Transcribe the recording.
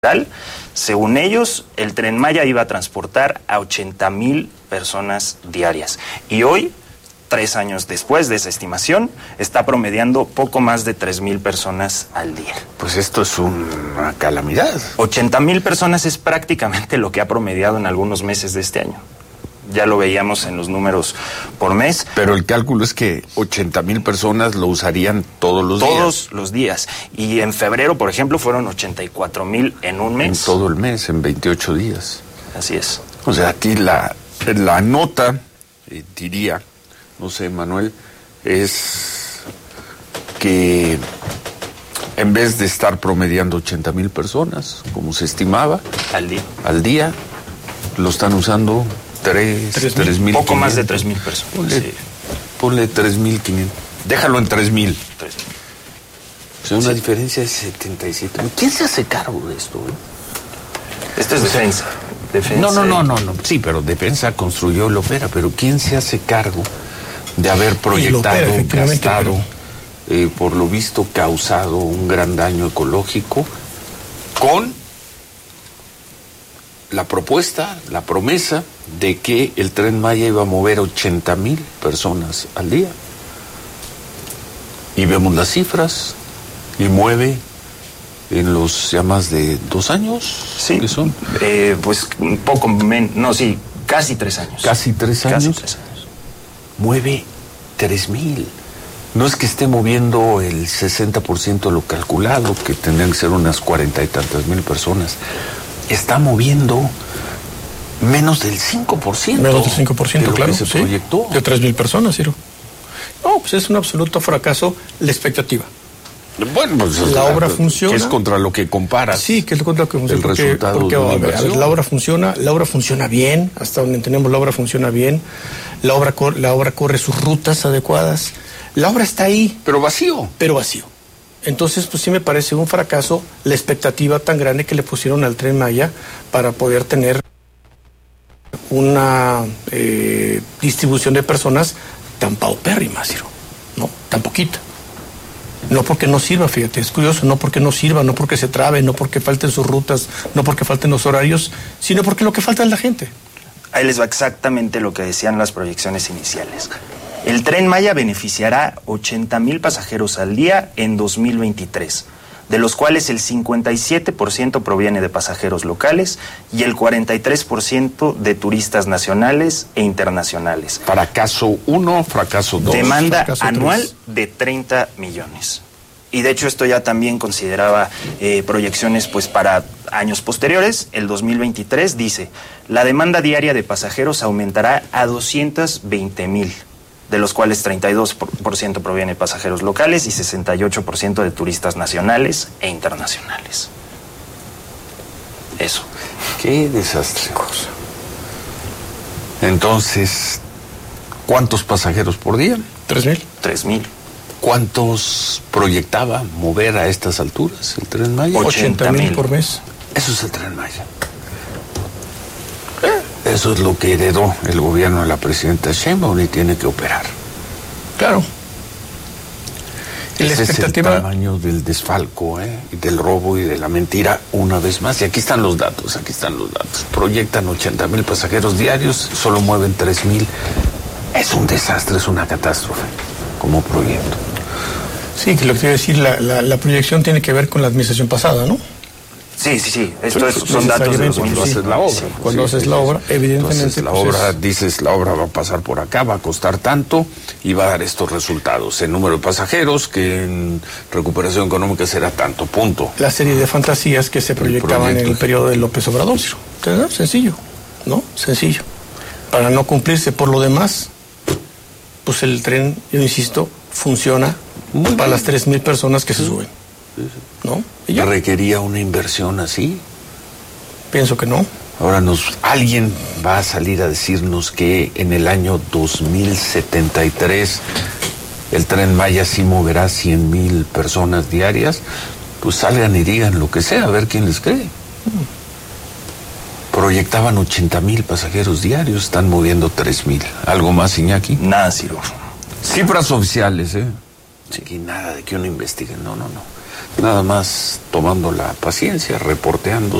Según ellos, el Tren Maya iba a transportar a 80,000 personas diarias. Y hoy, 3 años después de esa estimación, está promediando poco más de 3,000 personas al día. Pues esto es una calamidad. 80,000 personas es prácticamente lo que ha promediado en algunos meses de este año. Ya lo veíamos en los números por mes. Pero el cálculo es que 80,000 personas lo usarían todos los días. Todos los días. Y en febrero, por ejemplo, fueron 84,000 en un mes. En todo el mes, en 28 días. Así es. O sea, aquí la nota, diría, no sé, Manuel, es que en vez de estar promediando 80,000 personas, como se estimaba, al día, lo están usando 3,000. Poco más de 3,000 personas. Ponle 3,500. Déjalo en 3,000. O sea, una diferencia de 77. ¿Quién se hace cargo de esto? Esto es defensa. No. Sí, pero defensa construyó y lo opera. Pero ¿quién se hace cargo de haber proyectado, gastado, por lo visto causado un gran daño ecológico con la propuesta, la promesa de que el Tren Maya iba a mover 80,000 personas al día? Y vemos las cifras, y mueve en los ya más de 2 años. Sí, ¿qué son? Pues un poco menos, no, sí, casi 3 años. Casi 3 años. Casi 3 años. Mueve 3,000. No es que esté moviendo el 60% de lo calculado, que tendrían que ser unas 40 y tantas mil personas. Está moviendo menos del 5%. Menos del 5%, de claro. Que se proyectó. De 3,000 personas, Ciro. No, pues es un absoluto fracaso la expectativa. Bueno, pues la obra funciona. Que es contra lo que comparas. Sí, que es contra lo que funciona. El resultado de una inversión. La obra funciona bien, hasta donde entendemos la obra funciona bien. La obra corre sus rutas adecuadas. La obra está ahí. Pero vacío. Entonces, pues sí me parece un fracaso la expectativa tan grande que le pusieron al Tren Maya para poder tener una distribución de personas tan paupérrima, Ciro, ¿no? Tan poquita. No porque no sirva, fíjate, es curioso, no porque no sirva, no porque se trabe, no porque falten sus rutas, no porque falten los horarios, sino porque lo que falta es la gente. Ahí les va exactamente lo que decían las proyecciones iniciales. El Tren Maya beneficiará 80,000 pasajeros al día en 2023, de los cuales el 57% proviene de pasajeros locales y el 43% de turistas nacionales e internacionales. Fracaso 1, fracaso 2. Demanda fracaso anual 3. de 30 millones. Y de hecho esto ya también consideraba proyecciones pues para años posteriores. El 2023 dice, la demanda diaria de pasajeros aumentará a 220,000. De los cuales 32% proviene de pasajeros locales y 68% de turistas nacionales e internacionales. Eso. Qué desastre. Entonces, ¿cuántos pasajeros por día? 3,000. 3,000. ¿Cuántos proyectaba mover a estas alturas el Tren Maya? 80,000 por mes. Eso es el Tren Maya. Eso es lo que heredó el gobierno de la presidenta Sheinbaum y tiene que operar. Claro. Ese es el tamaño del desfalco, y del robo y de la mentira una vez más. Y aquí están los datos. Proyectan 80,000 pasajeros diarios, solo mueven 3,000. Es un desastre, es una catástrofe como proyecto. Sí, que lo que quiero decir, la proyección tiene que ver con la administración pasada, ¿no? Sí. Son datos de los cuando haces la obra. Cuando haces la obra, evidentemente. Dices, la obra va a pasar por acá, va a costar tanto y va a dar estos resultados. El número de pasajeros que en recuperación económica será tanto, punto. La serie de fantasías que se proyectaban en el periodo de López Obrador. Sencillo, ¿no? Sencillo. Para no cumplirse por lo demás, pues el tren, yo insisto, funciona para las 3,000 personas que se suben. ¿No? ¿Requería una inversión así? Pienso que no. Ahora alguien va a salir a decirnos que en el año 2073 el Tren Maya sí moverá 100,000 personas diarias. Pues salgan y digan lo que sea, a ver quién les cree. Proyectaban 80,000 pasajeros diarios, están moviendo 3,000. ¿Algo más, Iñaki? Nada, Ciro. Cifras oficiales, Sí, nada de que uno investigue, no. nada más tomando la paciencia, reporteando